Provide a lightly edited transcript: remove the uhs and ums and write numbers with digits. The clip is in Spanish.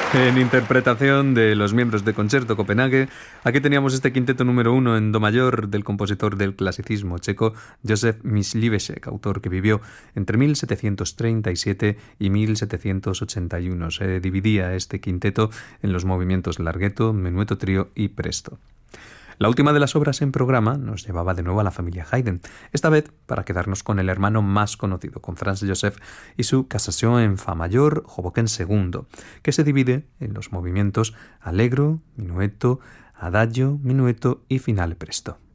En interpretación de los miembros de Concerto Copenhague, aquí teníamos este quinteto número 1 en do mayor del compositor del clasicismo checo Josef Mysliveček, autor que vivió entre 1737 y 1781. Se dividía este quinteto en los movimientos larghetto, menuetto trío y presto. La última de las obras en programa nos llevaba de nuevo a la familia Haydn, esta vez para quedarnos con el hermano más conocido, con Franz Joseph y su Casación en Fa mayor, Hoboken II, que se divide en los movimientos allegro, minueto, adagio, minueto y finale presto.